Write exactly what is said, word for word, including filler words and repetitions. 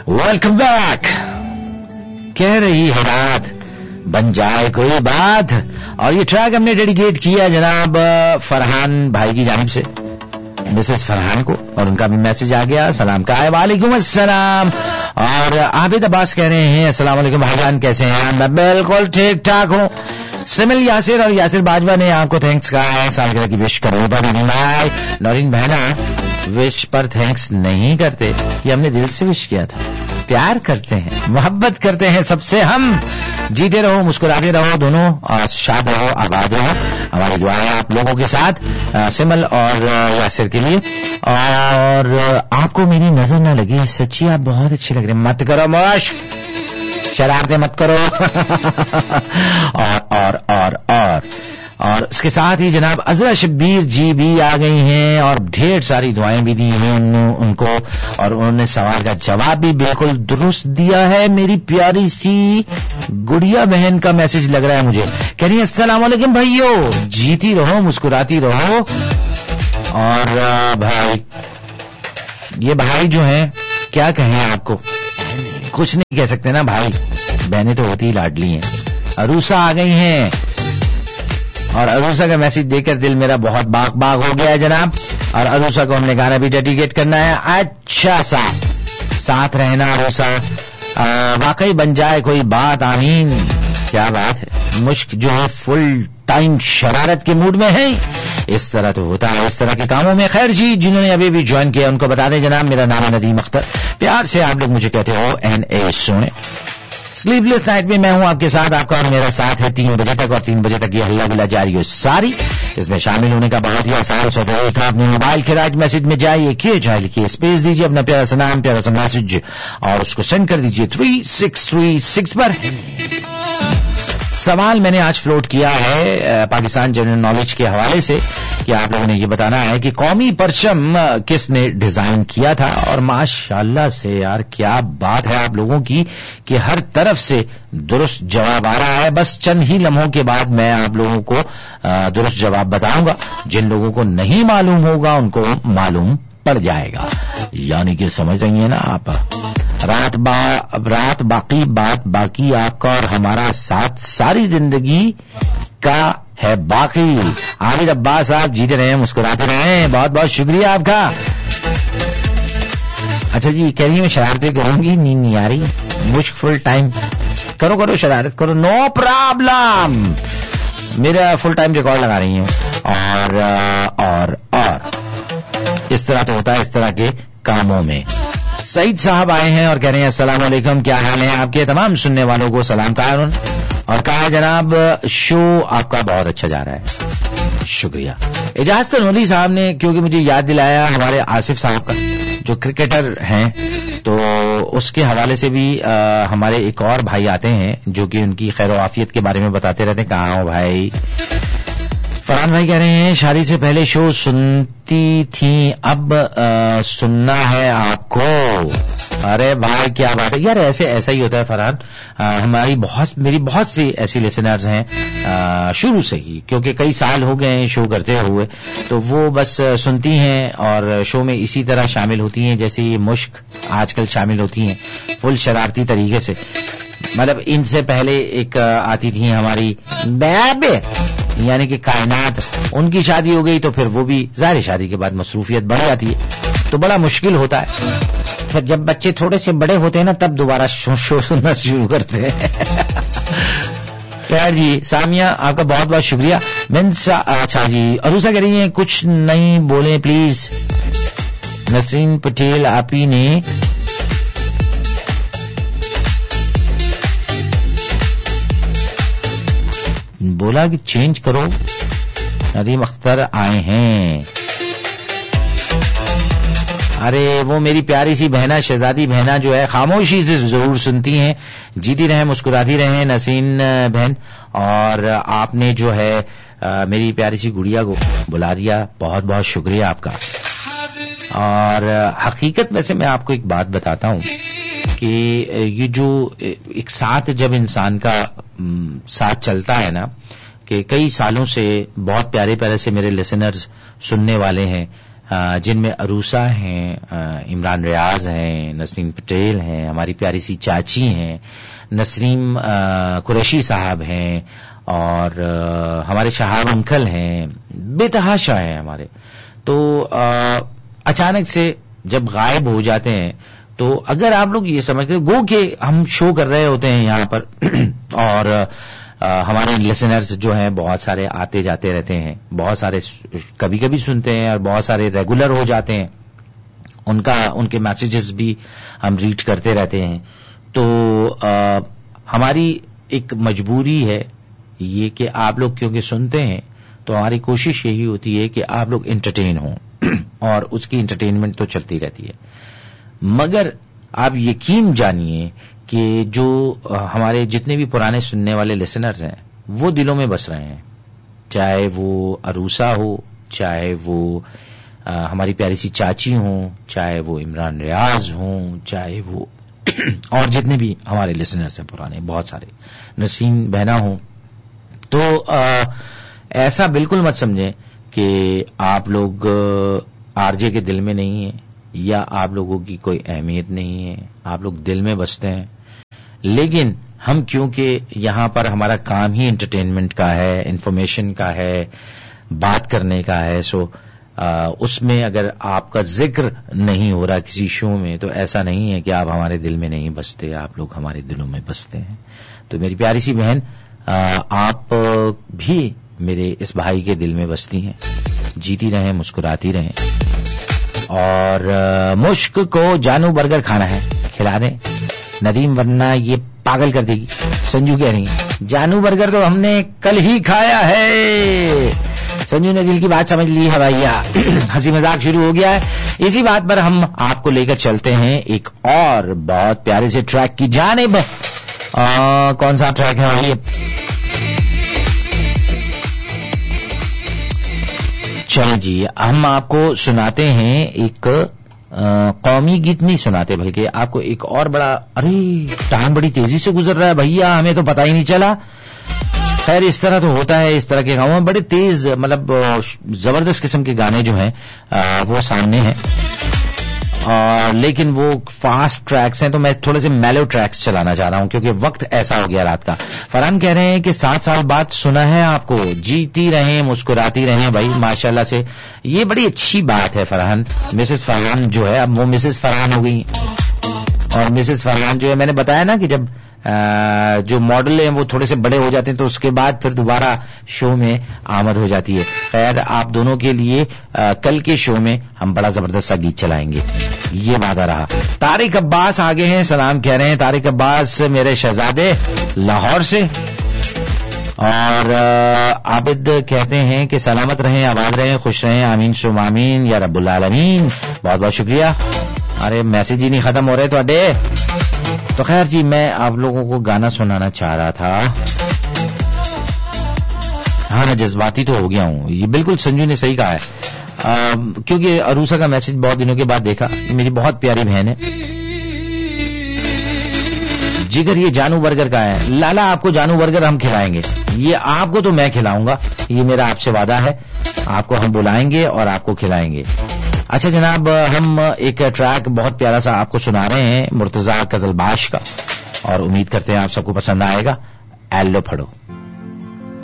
Welcome back. कह रही है रात बन जाए कोई बात, और ये ट्रैक हमने डेडिकेट किया जनाब फरहान भाई की जानिब से मिसेस फरहान को, और उनका भी मैसेज आ गया सलाम का है, वालेकुम अस्सलाम। और आबिद अब्बास कह रहे हैं अस्सलाम वालेकुम भाईजान, कैसे हैं? मैं बिल्कुल ठीक ठाक हूँ। सिमिल यासिर और यासिर बाजवा ने आपको थैंक्स कहा है, सालगिरह की विश करो। नौरीन बहना विश पर थैंक्स नहीं करते, ये हमने दिल से विश किया था। प्यार करते हैं, मोहब्बत करते हैं सबसे हम। जीते रहो, मुस्कुराते रहो, दोनों शाद रहो, आबाद रहो। हमारी दुआएं आप लोगों के साथ, सिमल और यासिर के लिए। और आपको मेरी नजर ना लगी, सच्ची आप बहुत अच्छे लग रहे हैं। मत करो मुश्क, शरारतें मत करो। और और और और और इसके साथ ही जनाब अजरा शब्बीर जी भी आ गई हैं और ढेर सारी दुआएं भी दी हैं उन, उनको, और उन्होंने सवाल का जवाब भी बिल्कुल दुरुस्त दिया है। मेरी प्यारी सी गुड़िया बहन का मैसेज लग रहा है मुझे, कह रही है अस्सलाम वालेकुम भाइयों, जीती रहो, मुस्कुराती रहो। और भाई ये भाई जो हैं क्या कहें आपको, कुछ नहीं कह सकते ना भाई, बहनें तो होती ही लाडली हैं। अरूसा आ गई हैं और अरूसा का मैसेज देखकर दिल मेरा बहुत बाग बाग हो गया है जनाब। और अरूसा को हमने गाना भी डेडिकेट करना है, अच्छा सा साथ रहना अरूसा, वाकई बन जाए कोई बात, आमीन। क्या बात है, मुश्क जो है फुल टाइम शरारत के मूड में है। इस तरह तो होता है इस तरह के कामों में। खैर जी, जिन्होंने अभी भी ज्वाइन किया उनको बता दें जनाब, मेरा नाम है नदीम अख्तर, प्यार से आप लोग मुझे कहते हो एन ए सोने। स्लीपलेस नाइट में मैं हूं आपके साथ, आपका और मेरा साथ है तीन बजे तक, और तीन बजे तक ये हल्ला गुल्ला जारी हो सारी। इसमें शामिल होने का बहुत ही आसान तरीका, अपने मोबाइल के राइट मैसेज में जाइए, किए जाए, लिखिए, स्पेस दीजिए, अपना प्यारा सा नाम, प्यारा सा मैसेज, और उसको सेंड कर दीजिए थ्री सिक्स थ्री सिक्स पर। सवाल मैंने आज फ्लोट किया है पाकिस्तान जनरल नॉलेज के हवाले से कि आप लोगों ने ये बताना है कि कौमी परचम किसने डिजाइन किया था। और माशाल्लाह से यार क्या बात है आप लोगों की कि हर तरफ से दुरुस्त जवाब आ रहा है। बस चंद ही लम्हों के बाद मैं आप लोगों को दुरुस्त जवाब बताऊंगा, जिन लोगों को नहीं मालूम होगा उनको मालूम पड़ जाएगा। यानी कि समझ रही है ना आप, रात बा रात बाकी बात बाकी, आपका और हमारा साथ सारी जिंदगी का है बाकी। आबिद अब्बास आप जीते रहे, मुस्कुराते रहे, बहुत बहुत शुक्रिया आपका। अच्छा जी, कह रही मैं शरारतें करूंगी, नींद नहीं आ रही, मुश्क फुल टाइम। करो करो शरारत करो, नो प्रॉब्लम। मेरा फुल टाइम रिकॉर्ड लगा रही हूँ। और और और इस तरह तो होता है इस तरह के कामों में। सईद साहब आए हैं और कह रहे हैं अस्सलाम वालेकुम, क्या हाल है आपके? तमाम सुनने वालों को सलाम कहा उन्होंने और कहा जनाब शो आपका बहुत अच्छा जा रहा है, शुक्रिया। एजाज तनोली साहब ने क्योंकि मुझे याद दिलाया हमारे आसिफ साहब का जो क्रिकेटर हैं, तो उसके हवाले से भी आ, हमारे एक और भाई आते हैं जो कि उनकी खैर आफियत के बारे में बताते रहते हैं। कहाँ हो भाई? फरहान भाई कह रहे हैं शादी से पहले शो सुनती थी, अब आ, सुनना है आपको। अरे भाई क्या बात है यार, ऐसे ऐसा ही होता है फरहान। हमारी बहुत मेरी बहुत सी ऐसी लिसनर्स हैं शुरू से ही, क्योंकि कई साल हो गए हैं शो करते हुए, तो वो बस सुनती हैं और शो में इसी तरह शामिल होती हैं जैसे ये मुश्क आजकल शामिल होती हैं, फुल शरारती तरीके से। मतलब इनसे पहले एक आती थी हमारी बेबे यानी कि कायनात, उनकी शादी हो गई तो फिर वो भी ज़ाहिर शादी के बाद मसरूफियत बढ़ जाती है, तो बड़ा मुश्किल होता है। फिर जब बच्चे थोड़े से बड़े होते हैं ना तब दोबारा शो, शो सुनना शुरू करते हैं। खैर जी, सामिया आपका बहुत बहुत शुक्रिया। मिन्सा अच्छा जी, अरूसा कह रही है कुछ नहीं बोले प्लीज। नसरीन पटेल आपी ने बोला कि चेंज करो। नदीम अख्तर आए हैं। अरे वो मेरी प्यारी सी बहना शहजादी बहना जो है खामोशी से जरूर सुनती हैं। जीती रहे, मुस्कुराती रहे नसीन बहन। और आपने जो है आ, मेरी प्यारी सी गुड़िया को बुला दिया, बहुत बहुत शुक्रिया आपका। और हकीकत में से मैं आपको एक बात बताता हूँ कि ये जो एक साथ जब इंसान का साथ चलता है ना, कि कई सालों से बहुत प्यारे प्यारे से मेरे लिसनर्स सुनने वाले हैं, جن میں عروسہ ہیں, عمران ریاض ہیں, نسرین پٹیل ہیں, ہماری پیاری سی چاچی ہیں, نسرین قریشی صاحب ہیں, اور ہمارے شہاب انکل ہیں, بے تحاشا ہیں ہمارے. تو اچانک سے جب غائب ہو جاتے ہیں تو اگر آپ لوگ یہ سمجھتے گو کہ ہم شو کر رہے ہوتے ہیں یہاں پر اور ہمارے لسنرز جو ہیں بہت سارے آتے جاتے رہتے ہیں, بہت سارے کبھی کبھی سنتے ہیں اور بہت سارے ریگولر ہو جاتے ہیں, ان کا ان کے میسیجز بھی ہم ریڈ کرتے رہتے ہیں. تو آ, ہماری ایک مجبوری ہے یہ کہ آپ لوگ کیونکہ سنتے ہیں تو ہماری کوشش یہی ہوتی ہے کہ آپ لوگ انٹرٹین ہوں اور اس کی انٹرٹینمنٹ تو چلتی رہتی ہے. مگر آپ یقین جانیے کہ جو ہمارے جتنے بھی پرانے سننے والے لسنرز ہیں وہ دلوں میں بس رہے ہیں, چاہے وہ عروسہ ہو, چاہے وہ ہماری پیاری سی چاچی ہوں, چاہے وہ عمران ریاض ہوں, چاہے وہ اور جتنے بھی ہمارے لسنرز ہیں پرانے بہت سارے, نسیم بہنا ہوں. تو آ, ایسا بالکل مت سمجھیں کہ آپ لوگ آر جے کے دل میں نہیں ہیں یا آپ لوگوں کی کوئی اہمیت نہیں ہے, آپ لوگ دل میں بستے ہیں. لیکن ہم کیونکہ یہاں پر ہمارا کام ہی انٹرٹینمنٹ کا ہے, انفارمیشن کا ہے, بات کرنے کا ہے, سو آ, اس میں اگر آپ کا ذکر نہیں ہو رہا کسی شو میں تو ایسا نہیں ہے کہ آپ ہمارے دل میں نہیں بستے, آپ لوگ ہمارے دلوں میں بستے ہیں. تو میری پیاری سی بہن, آ, آپ بھی میرے اس بھائی کے دل میں بستی ہیں. جیتی رہیں, مسکراتی رہیں, اور مشک کو جانو برگر کھانا ہے, کھلا دیں ندیم ورنہ یہ پاگل کر دے گی. سنجو کہہ رہی ہیں جانو برگر تو ہم نے کل ہی کھایا ہے. سنجو نے دل کی بات سمجھ لی ہے بھائیا, ہنسی مذاق شروع ہو گیا ہے. اسی بات پر ہم آپ کو لے کر چلتے ہیں ایک اور بہت پیارے سے ٹریک کی جانب. آ, کون سا ٹریک ہے بھائی؟ چلیں جی, ہم آپ کو سناتے ہیں ایک قومی گیت, نہیں سناتے بلکہ آپ کو ایک اور بڑا, ارے ٹائم بڑی تیزی سے گزر رہا ہے بھیا, ہمیں تو پتہ ہی نہیں چلا. خیر اس طرح تو ہوتا ہے, اس طرح کے گاؤں میں بڑے تیز مطلب زبردست قسم کے گانے جو ہیں وہ سامنے ہیں, لیکن وہ فاسٹ ٹریکس ہیں, تو میں تھوڑے سے میلو ٹریکس چلانا چاہ رہا ہوں کیونکہ وقت ایسا ہو گیا رات کا. فرحان کہہ رہے ہیں کہ سات سال بعد سنا ہے آپ کو, جیتی رہیں مسکراتی رہیں. بھائی ماشاءاللہ سے یہ بڑی اچھی بات ہے فرحان. مسز فرحان جو ہے اب وہ مسز فرحان ہو گئی, اور مسز فرحان جو ہے میں نے بتایا نا کہ جب جو ماڈل ہیں وہ تھوڑے سے بڑے ہو جاتے ہیں تو اس کے بعد پھر دوبارہ شو میں آمد ہو جاتی ہے. خیر آپ دونوں کے لیے کل کے شو میں ہم بڑا زبردست سا گیت چلائیں گے, یہ وعدہ رہا. طارق عباس آگے ہیں, سلام کہہ رہے ہیں طارق عباس میرے شہزادے لاہور سے. اور عابد کہتے ہیں کہ سلامت رہیں, آباد رہیں, خوش رہیں, آمین سم آمین یا رب العالمین. بہت بہت شکریہ. ارے میسج ہی نہیں ختم ہو رہے تو اڈے. تو خیر جی, میں آپ لوگوں کو گانا سنانا چاہ رہا تھا. ہاں میں جذباتی تو ہو گیا ہوں, یہ بالکل سنجو نے صحیح کہا ہے, آ, کیونکہ عروسہ کا میسج بہت دنوں کے بعد دیکھا. یہ میری بہت پیاری بہن ہے. جگر یہ جانو برگر کا ہے, لالا آپ کو جانو برگر ہم کھلائیں گے, یہ آپ کو تو میں کھلاؤں گا, یہ میرا آپ سے وعدہ ہے. آپ کو ہم بلائیں گے اور آپ کو کھلائیں گے. اچھا جناب, ہم ایک ٹریک بہت پیارا سا آپ کو سنا رہے ہیں مرتضیٰ قزلباش کا, اور امید کرتے ہیں آپ سب کو پسند آئے گا. ایلو پھڑو.